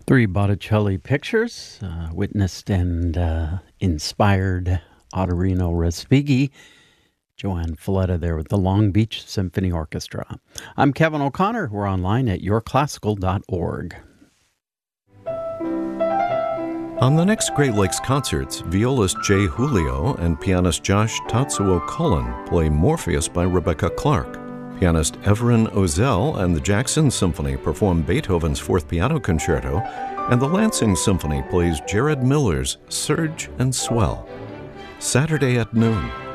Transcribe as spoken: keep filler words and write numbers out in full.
Three Botticelli pictures, uh, witnessed and uh, inspired Ottorino Respighi. Joanne Falletta there with the Long Beach Symphony Orchestra. I'm Kevin O'Connor. We're online at your classical dot org. On the next Great Lakes concerts, violist Jay Julio and pianist Josh Tatsuo Cullen play Morpheus by Rebecca Clark. Pianist Everin Ozell and the Jackson Symphony perform Beethoven's Fourth Piano Concerto, and the Lansing Symphony plays Jared Miller's Surge and Swell. Saturday at noon.